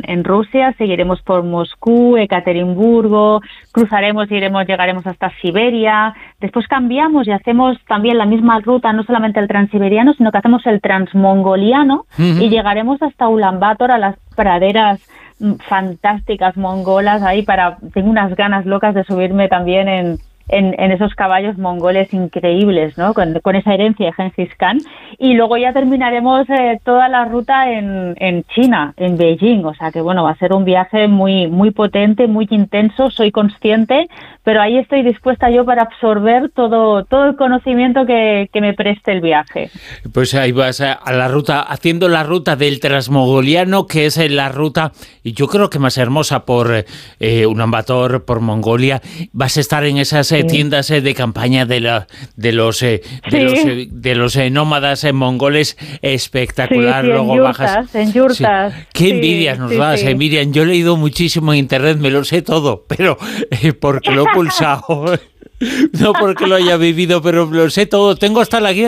en Rusia, seguiremos por Moscú, Ekaterimburgo, llegaremos hasta Siberia, después cambiamos y hacemos también la misma ruta, no solamente el transiberiano, sino que hacemos el transmongoliano y llegaremos hasta Ulan Bator, a las praderas fantásticas mongolas ahí. Tengo unas ganas locas de subirme también en esos caballos mongoles increíbles, ¿no? Con esa herencia de Gengis Khan. Y luego ya terminaremos toda la ruta en China, en Beijing. O sea que, bueno, va a ser un viaje muy, muy potente, muy intenso, soy consciente, pero ahí estoy dispuesta yo para absorber todo el conocimiento que me preste el viaje. Pues ahí vas a la ruta, haciendo la ruta del Transmongoliano, que es la ruta, y yo creo que más hermosa por Ulan Bator, por Mongolia. Vas a estar en esas tiendas de campaña de los nómadas mongoles, espectacular. Sí, luego bajas en yurtas. Sí. Qué envidias nos das, Miriam. Yo he leído muchísimo en internet, me lo sé todo, pero porque lo he pulsado. No porque lo haya vivido, pero lo sé todo. Tengo hasta la guía